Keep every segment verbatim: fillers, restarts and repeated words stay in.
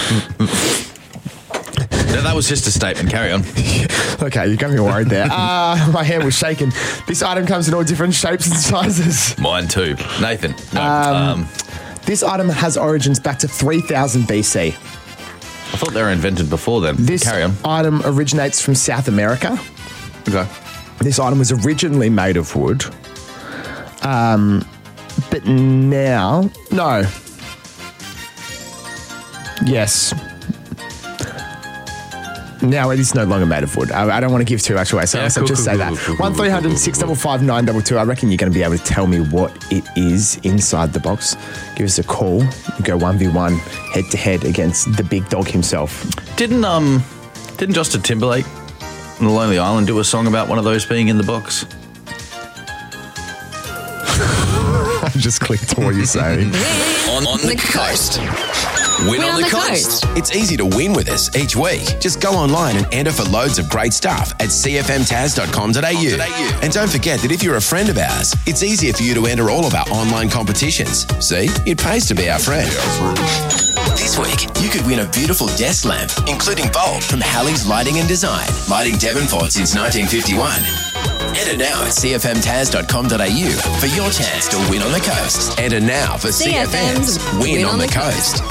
No, that was just a statement. Carry on. Okay, you got me worried there. Uh, my hand was shaking. This item comes in all different shapes and sizes. Mine too. Nathan. No. Um, Um, This item has origins back to three thousand B C. I thought they were invented before then. This Carry on. item originates from South America. Okay. This item was originally made of wood. Um, but now... No. Yes. Now it is no longer made of wood. I, I don't want to give too much away, so Yeah, I'll cool, just cool, say cool, that. cool, cool, one three hundred, cool, six cool, five five, nine two two. I reckon you're going to be able to tell me what it is inside the box. Give us a call. You go one v one, head-to-head against the big dog himself. Didn't um, didn't Justin Timberlake on The Lonely Island do a song about one of those being in the box? I just clicked what you're saying. On, on the coast. Win on the coast. It's easy to win with us each week. Just go online and enter for loads of great stuff at c f m taz dot com dot a u. And don't forget that if you're a friend of ours, it's easier for you to enter all of our online competitions. See, it pays to be our friend. This week, you could win a beautiful desk lamp, including bulb from Halley's Lighting and Design, lighting Devonport since nineteen fifty-one. Enter now at c f m taz dot com dot a u for your chance to win on the coast. Enter now for C F M's Win, win on, on the, the Coast.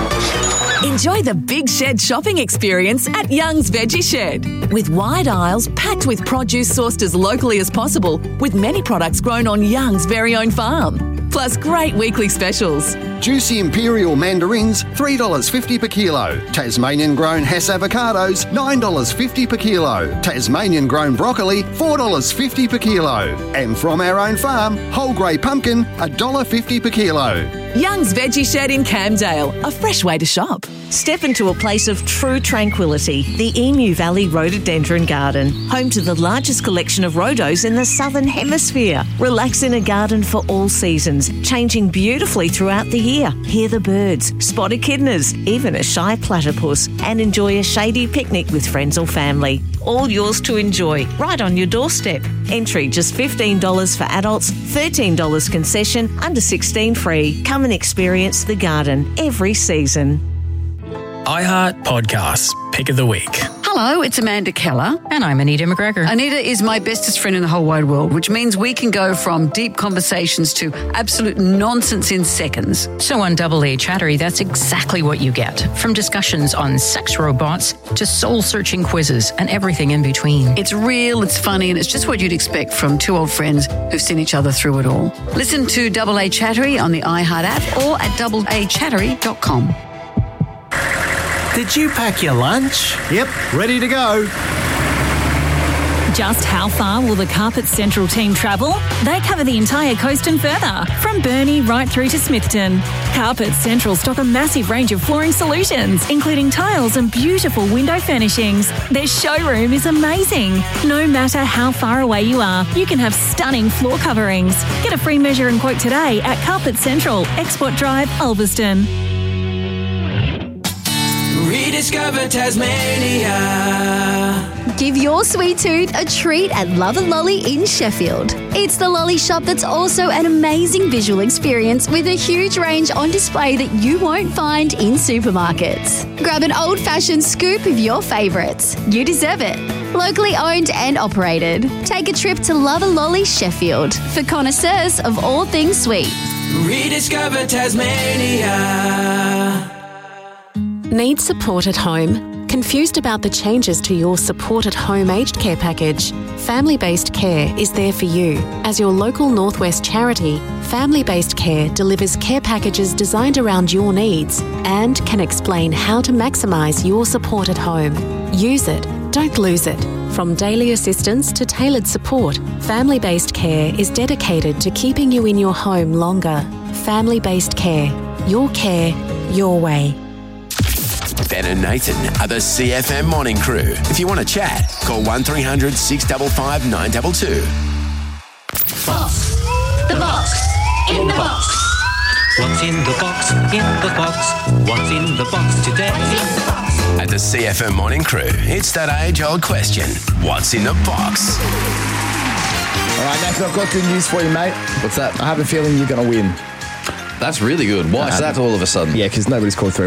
Enjoy the Big Shed shopping experience at Young's Veggie Shed. With wide aisles packed with produce sourced as locally as possible, with many products grown on Young's very own farm. Plus great weekly specials. Juicy Imperial mandarins, three dollars fifty per kilo. Tasmanian-grown Hess avocados, nine dollars fifty per kilo. Tasmanian-grown broccoli, four dollars fifty per kilo. And from our own farm, whole grey pumpkin, one dollar fifty per kilo. Young's Veggie Shed in Camdale, a fresh way to shop. Step into a place of true tranquility, the Emu Valley Rhododendron Garden, home to the largest collection of rhodos in the Southern Hemisphere. Relax in a garden for all seasons, changing beautifully throughout the year. Hear the birds, spot echidnas, even a shy platypus, and enjoy a shady picnic with friends or family. All yours to enjoy, right on your doorstep. Entry just fifteen dollars for adults, thirteen dollars concession, under sixteen free. Come and experience the garden every season. iHeart Podcasts, Pick of the Week. Hello, it's Amanda Keller. And I'm Anita McGregor. Anita is my bestest friend in the whole wide world, which means we can go from deep conversations to absolute nonsense in seconds. So on Double A Chattery, that's exactly what you get. From discussions on sex robots to soul-searching quizzes and everything in between. It's real, it's funny, and it's just what you'd expect from two old friends who've seen each other through it all. Listen to Double A Chattery on the iHeart app or at double a chattery dot com. Did you pack your lunch? Yep, ready to go. Just how far will the Carpet Central team travel? They cover the entire coast and further, from Burnie right through to Smithton. Carpet Central stock a massive range of flooring solutions, including tiles and beautiful window furnishings. Their showroom is amazing. No matter how far away you are, you can have stunning floor coverings. Get a free measure and quote today at Carpet Central, Export Drive, Ulverston. Rediscover Tasmania. Give your sweet tooth a treat at Love and Lolly in Sheffield. It's the lolly shop that's also an amazing visual experience with a huge range on display that you won't find in supermarkets. Grab an old-fashioned scoop of your favourites. You deserve it. Locally owned and operated. Take a trip to Love and Lolly Sheffield for connoisseurs of all things sweet. Rediscover Tasmania. Need support at home? Confused about the changes to your Support at Home aged care package? Family Based Care is there for you. As your local Northwest charity, Family Based Care delivers care packages designed around your needs and can explain how to maximise your support at home. Use it, don't lose it. From daily assistance to tailored support, Family Based Care is dedicated to keeping you in your home longer. Family Based Care. Your care, your way. Ben and Nathan are the C F M Morning Crew. If you want to chat, call one three hundred, six five five, nine two two. Box. The box. In the box. What's in the box? In the box. What's in the box today? At the C F M Morning Crew, it's that age-old question. What's in the box? All right, Nathan, I've got good news for you, mate. What's that? I have a feeling you're going to win. That's really good. Why is that all of a sudden? Yeah, because nobody's called through.